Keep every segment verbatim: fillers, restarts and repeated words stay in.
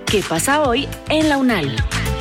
¿Qué pasa hoy en la UNAL?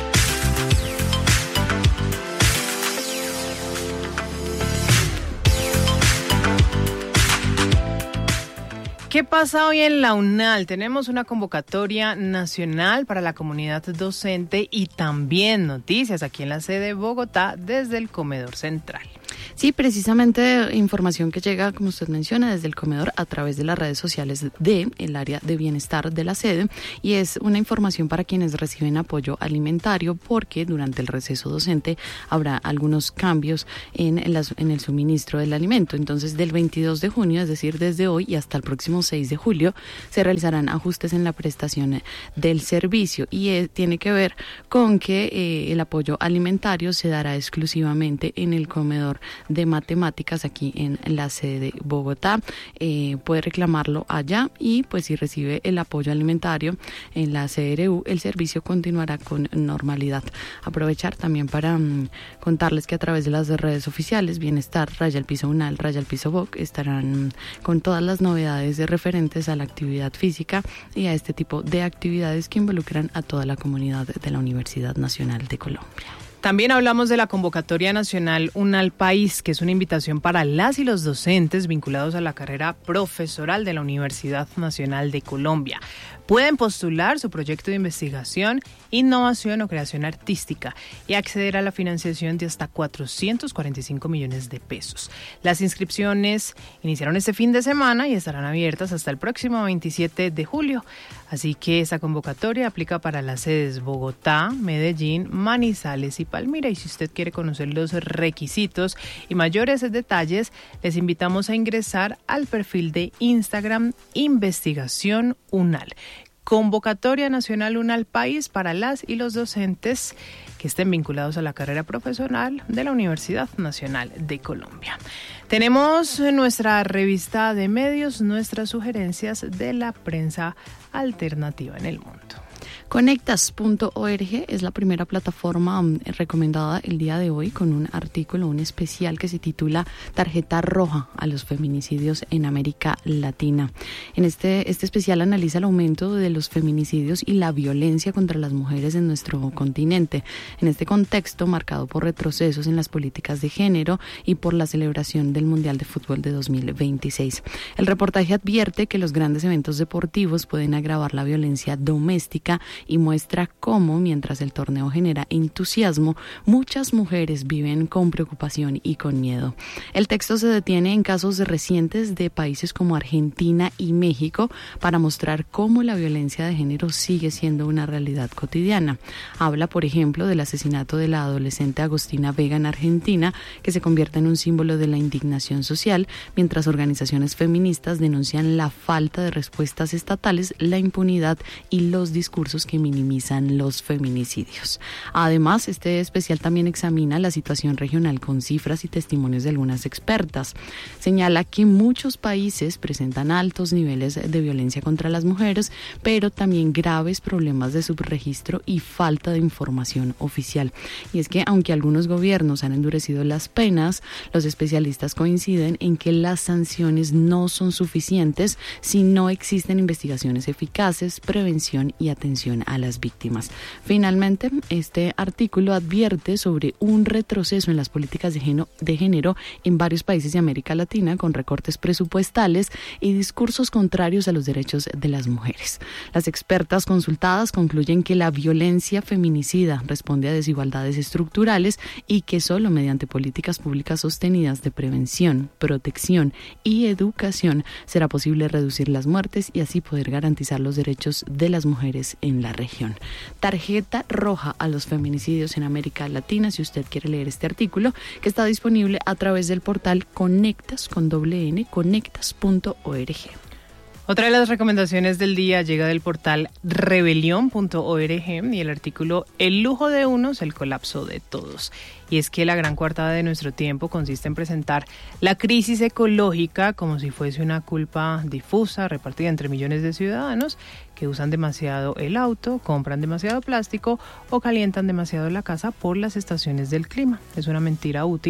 ¿Qué pasa hoy en la UNAL? Tenemos una convocatoria nacional para la comunidad docente y también noticias aquí en la sede de Bogotá desde el Comedor Central. Sí, precisamente información que llega, como usted menciona, desde el comedor a través de las redes sociales de el área de bienestar de la sede, y es una información para quienes reciben apoyo alimentario porque durante el receso docente habrá algunos cambios en, las, en el suministro del alimento. Entonces, del veintidós de junio, es decir, desde hoy y hasta el próximo seis de julio, se realizarán ajustes en la prestación del servicio y eh, tiene que ver con que eh, el apoyo alimentario se dará exclusivamente en el comedor de matemáticas aquí en la sede de Bogotá. Eh, puede reclamarlo allá y pues si recibe el apoyo alimentario en la C R U, el servicio continuará con normalidad. Aprovechar también para um, contarles que a través de las redes oficiales Bienestar, Raya al Piso UNAL, Raya al Piso B O C estarán um, con todas las novedades de referentes a la actividad física y a este tipo de actividades que involucran a toda la comunidad de la Universidad Nacional de Colombia. También hablamos de la convocatoria nacional UNAL País, que es una invitación para las y los docentes vinculados a la carrera profesoral de la Universidad Nacional de Colombia. Pueden postular su proyecto de investigación, innovación o creación artística y acceder a la financiación de hasta cuatrocientos cuarenta y cinco millones de pesos. Las inscripciones iniciaron este fin de semana y estarán abiertas hasta el próximo veintisiete de julio. Así que esa convocatoria aplica para las sedes Bogotá, Medellín, Manizales y Palmira. Y si usted quiere conocer los requisitos y mayores detalles, les invitamos a ingresar al perfil de Instagram Investigación UNAL. Convocatoria Nacional UNAL País para las y los docentes que estén vinculados a la carrera profesional de la Universidad Nacional de Colombia. Tenemos nuestra revista de medios, nuestras sugerencias de la prensa alternativa en el mundo. Conectas punto org es la primera plataforma um, recomendada el día de hoy con un artículo, un especial que se titula Tarjeta Roja a los feminicidios en América Latina. En este, este especial analiza el aumento de los feminicidios y la violencia contra las mujeres en nuestro continente. En este contexto marcado por retrocesos en las políticas de género y por la celebración del Mundial de Fútbol de dos mil veintiséis. El reportaje advierte que los grandes eventos deportivos pueden agravar la violencia doméstica y muestra cómo, mientras el torneo genera entusiasmo, muchas mujeres viven con preocupación y con miedo. El texto se detiene en casos recientes de países como Argentina y México para mostrar cómo la violencia de género sigue siendo una realidad cotidiana. Habla, por ejemplo, del asesinato de la adolescente Agostina Vega en Argentina, que se convierte en un símbolo de la indignación social, mientras organizaciones feministas denuncian la falta de respuestas estatales, la impunidad y los discursos que minimizan los feminicidios. Además, este especial también examina la situación regional con cifras y testimonios de algunas expertas. Señala que muchos países presentan altos niveles de violencia contra las mujeres, pero también graves problemas de subregistro y falta de información oficial. Y es que, aunque algunos gobiernos han endurecido las penas, los especialistas coinciden en que las sanciones no son suficientes si no existen investigaciones eficaces, prevención y atención a las víctimas. Finalmente, este artículo advierte sobre un retroceso en las políticas de género, de género en varios países de América Latina, con recortes presupuestales y discursos contrarios a los derechos de las mujeres. Las expertas consultadas concluyen que la violencia feminicida responde a desigualdades estructurales y que solo mediante políticas públicas sostenidas de prevención, protección y educación será posible reducir las muertes y así poder garantizar los derechos de las mujeres en la región. Tarjeta roja a los feminicidios en América Latina, si usted quiere leer este artículo, que está disponible a través del portal Conectas con doble N, conectas punto org. Otra de las recomendaciones del día llega del portal rebelión punto org y el artículo El lujo de unos, el colapso de todos. Y es que la gran coartada de nuestro tiempo consiste en presentar la crisis ecológica como si fuese una culpa difusa repartida entre millones de ciudadanos que usan demasiado el auto, compran demasiado plástico o calientan demasiado la casa por las estaciones del clima. Es una mentira útil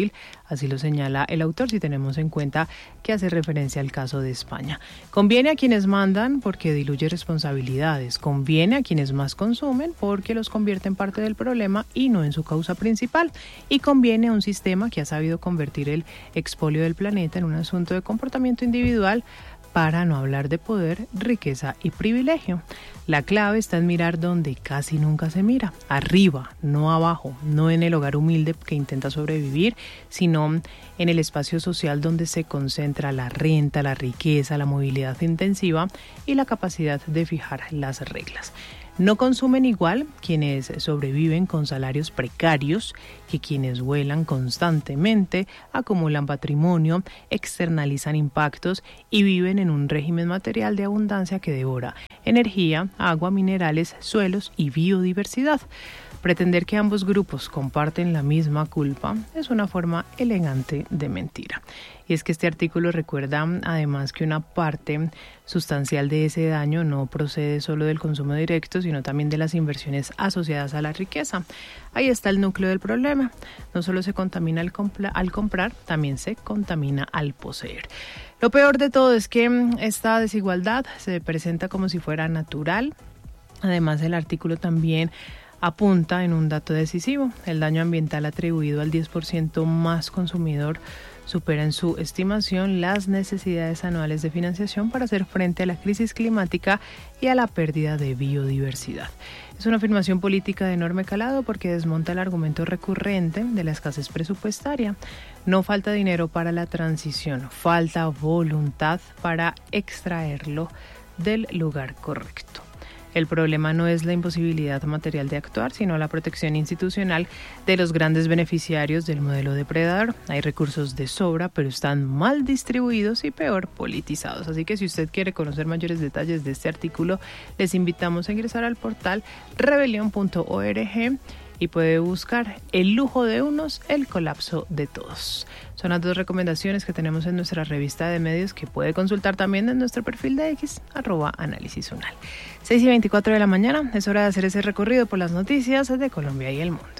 Así lo señala el autor, si tenemos en cuenta que hace referencia al caso de España. Conviene a quienes mandan porque diluye responsabilidades. Conviene a quienes más consumen porque los convierte en parte del problema y no en su causa principal. Y conviene a un sistema que ha sabido convertir el expolio del planeta en un asunto de comportamiento individual, para no hablar de poder, riqueza y privilegio. La clave está en mirar donde casi nunca se mira, arriba, no abajo, no en el hogar humilde que intenta sobrevivir, sino en el espacio social donde se concentra la renta, la riqueza, la movilidad intensiva y la capacidad de fijar las reglas. No consumen igual quienes sobreviven con salarios precarios que quienes vuelan constantemente, acumulan patrimonio, externalizan impactos y viven en un régimen material de abundancia que devora energía, agua, minerales, suelos y biodiversidad. Pretender que ambos grupos comparten la misma culpa es una forma elegante de mentira. Y es que este artículo recuerda además que una parte sustancial de ese daño no procede solo del consumo directo, sino también de las inversiones asociadas a la riqueza. Ahí está el núcleo del problema. No solo se contamina al, compla- al comprar, también se contamina al poseer. Lo peor de todo es que esta desigualdad se presenta como si fuera natural. Además, el artículo también apunta en un dato decisivo. El daño ambiental atribuido al diez por ciento más consumidor supera en su estimación las necesidades anuales de financiación para hacer frente a la crisis climática y a la pérdida de biodiversidad. Es una afirmación política de enorme calado porque desmonta el argumento recurrente de la escasez presupuestaria. No falta dinero para la transición, falta voluntad para extraerlo del lugar correcto. El problema no es la imposibilidad material de actuar, sino la protección institucional de los grandes beneficiarios del modelo depredador. Hay recursos de sobra, pero están mal distribuidos y peor politizados. Así que si usted quiere conocer mayores detalles de este artículo, les invitamos a ingresar al portal rebelión punto org y puede buscar El lujo de unos, el colapso de todos. Son las dos recomendaciones que tenemos en nuestra revista de medios que puede consultar también en nuestro perfil de X, arroba Análisis Unal. seis y veinticuatro de la mañana, es hora de hacer ese recorrido por las noticias de Colombia y el mundo.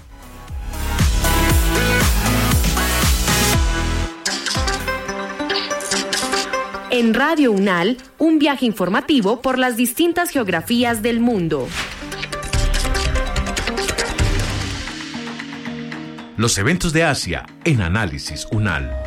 En Radio Unal, un viaje informativo por las distintas geografías del mundo. Los eventos de Asia en Análisis Unal.